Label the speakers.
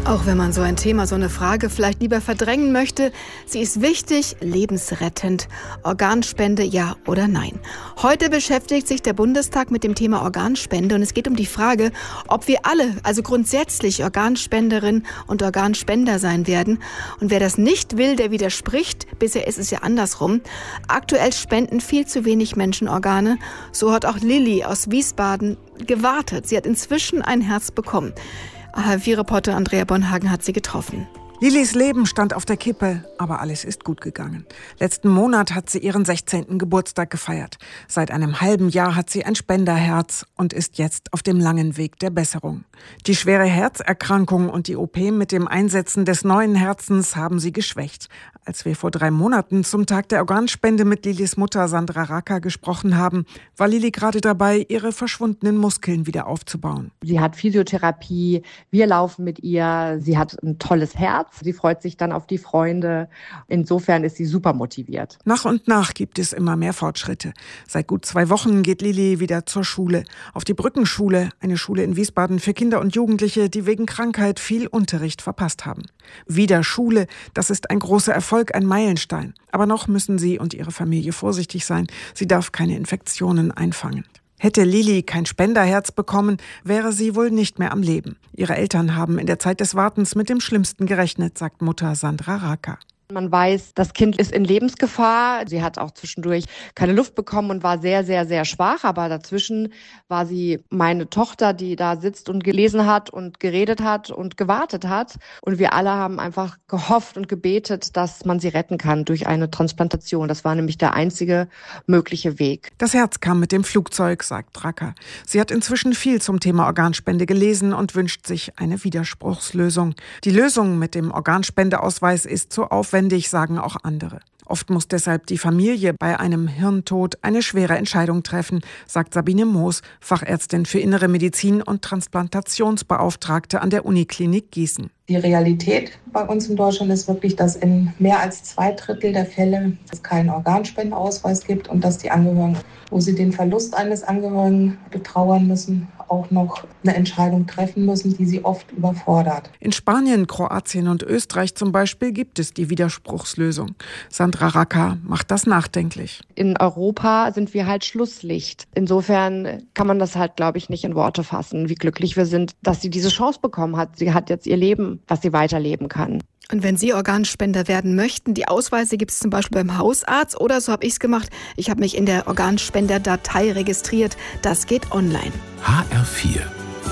Speaker 1: Auch wenn man so ein Thema, so eine Frage vielleicht lieber verdrängen möchte, sie ist wichtig, lebensrettend. Organspende, ja oder nein? Heute beschäftigt sich der Bundestag mit dem Thema Organspende und es geht um die Frage, ob wir alle, also grundsätzlich Organspenderin und Organspender sein werden. Und wer das nicht will, der widerspricht. Bisher ist es ja andersrum. Aktuell spenden viel zu wenig Menschen Organe. So hat auch Lilly aus Wiesbaden gewartet. Sie hat inzwischen ein Herz bekommen. ARD-Reporter Andrea Bonhagen hat sie getroffen.
Speaker 2: Lillys Leben stand auf der Kippe, aber alles ist gut gegangen. Letzten Monat hat sie ihren 16. Geburtstag gefeiert. Seit einem halben Jahr hat sie ein Spenderherz und ist jetzt auf dem langen Weg der Besserung. Die schwere Herzerkrankung und die OP mit dem Einsetzen des neuen Herzens haben sie geschwächt. Als wir vor 3 Monaten zum Tag der Organspende mit Lillys Mutter Sandra Raka gesprochen haben, war Lilly gerade dabei, ihre verschwundenen Muskeln wieder aufzubauen.
Speaker 3: Sie hat Physiotherapie, wir laufen mit ihr, sie hat ein tolles Herz. Sie freut sich dann auf die Freunde. Insofern ist sie super motiviert.
Speaker 2: Nach und nach gibt es immer mehr Fortschritte. Seit gut 2 Wochen geht Lilly wieder zur Schule. Auf die Brückenschule, eine Schule in Wiesbaden für Kinder und Jugendliche, die wegen Krankheit viel Unterricht verpasst haben. Wieder Schule, das ist ein großer Erfolg, ein Meilenstein. Aber noch müssen sie und ihre Familie vorsichtig sein. Sie darf keine Infektionen einfangen. Hätte Lilly kein Spenderherz bekommen, wäre sie wohl nicht mehr am Leben. Ihre Eltern haben in der Zeit des Wartens mit dem Schlimmsten gerechnet, sagt Mutter Sandra Raka.
Speaker 3: Man weiß, das Kind ist in Lebensgefahr. Sie hat auch zwischendurch keine Luft bekommen und war sehr, sehr, sehr schwach. Aber dazwischen war sie meine Tochter, die da sitzt und gelesen hat und geredet hat und gewartet hat. Und wir alle haben einfach gehofft und gebetet, dass man sie retten kann durch eine Transplantation. Das war nämlich der einzige mögliche Weg.
Speaker 2: Das Herz kam mit dem Flugzeug, sagt Raka. Sie hat inzwischen viel zum Thema Organspende gelesen und wünscht sich eine Widerspruchslösung. Die Lösung mit dem Organspendeausweis ist zu aufwendig, sagen auch andere. Oft muss deshalb die Familie bei einem Hirntod eine schwere Entscheidung treffen, sagt Sabine Moos, Fachärztin für Innere Medizin und Transplantationsbeauftragte an der Uniklinik Gießen.
Speaker 4: Die Realität bei uns in Deutschland ist wirklich, dass in mehr als 2/3 der Fälle es keinen Organspendeausweis gibt und dass die Angehörigen, wo sie den Verlust eines Angehörigen betrauern müssen, auch noch eine Entscheidung treffen müssen, die sie oft überfordert.
Speaker 2: In Spanien, Kroatien und Österreich zum Beispiel gibt es die Widerspruchslösung. Sandra Raka macht das nachdenklich.
Speaker 3: In Europa sind wir halt Schlusslicht. Insofern kann man das halt, glaube ich, nicht in Worte fassen, wie glücklich wir sind, dass sie diese Chance bekommen hat. Sie hat jetzt ihr Leben, was sie weiterleben kann.
Speaker 1: Und wenn Sie Organspender werden möchten, die Ausweise gibt es zum Beispiel beim Hausarzt oder so habe ich es gemacht. Ich habe mich in der Organspenderdatei registriert. Das geht online.
Speaker 5: HR4